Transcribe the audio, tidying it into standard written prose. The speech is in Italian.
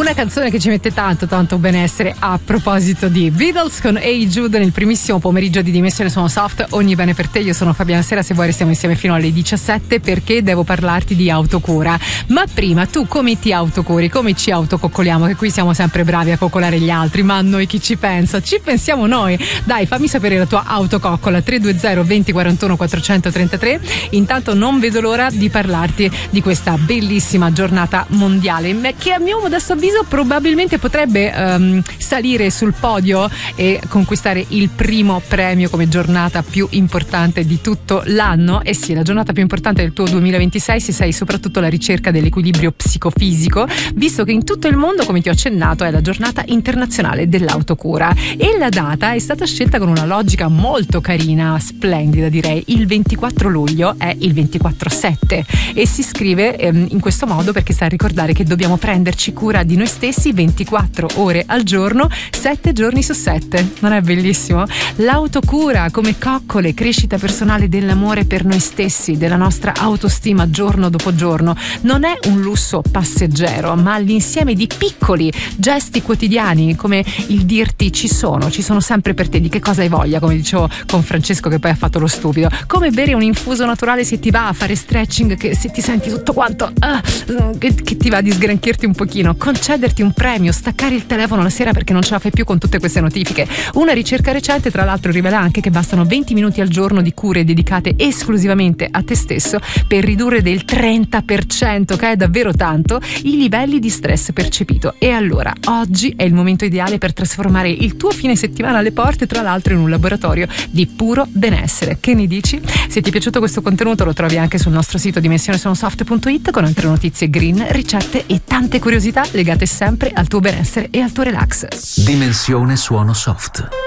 Una canzone che ci mette tanto benessere. A proposito di Beatles, con Hey Jude nel primissimo pomeriggio di Dimensione Suono Soft. Ogni bene per te, io sono Fabiana Sera, se vuoi restiamo insieme fino alle 17 perché devo parlarti di autocura. Ma prima, tu come ti autocuri? Come ci autococcoliamo? Che qui siamo sempre bravi a coccolare gli altri, ma a noi chi ci pensa? Ci pensiamo noi. Dai, fammi sapere la tua autococcola, 320 20 41 433. Intanto non vedo l'ora di parlarti di questa bellissima giornata mondiale che a mio modesto avviso probabilmente potrebbe salire sul podio e conquistare il primo premio come giornata più importante di tutto l'anno. E sì, la giornata più importante del tuo 2026 se sei soprattutto alla ricerca dell'equilibrio psicofisico, visto che in tutto il mondo, come ti ho accennato, è la giornata internazionale dell'autocura e la data è stata scelta con una logica molto carina, splendida direi. Il 24 luglio è il 24/7 e si scrive in questo modo perché sta a ricordare che dobbiamo prenderci cura di noi stessi 24 ore al giorno, 7 giorni su 7. Non è bellissimo? L'autocura come coccole, crescita personale dell'amore per noi stessi, della nostra autostima giorno dopo giorno, non è un lusso passeggero, ma l'insieme di piccoli gesti quotidiani, come il dirti ci sono sempre per te, di che cosa hai voglia, come dicevo con Francesco che poi ha fatto lo stupido, come bere un infuso naturale se ti va, a fare stretching che se ti senti tutto quanto che ti va di sgranchirti un pochino, concederti un premio, staccare il telefono la sera perché non ce la fai più con tutte queste notifiche. Una ricerca recente tra l'altro rivela anche che bastano 20 minuti al giorno di cure dedicate esclusivamente a te stesso per ridurre del 30%, che è davvero tanto, i livelli di stress percepito. E allora oggi è il momento ideale per trasformare il tuo fine settimana alle porte, tra l'altro in un laboratorio di puro benessere. Che ne dici? Se ti è piaciuto questo contenuto lo trovi anche sul nostro sito dimensionesuonosoft.it con altre notizie green, ricette e tante curiosità legate sempre al tuo benessere e al tuo relax. Dimensione Suono Soft.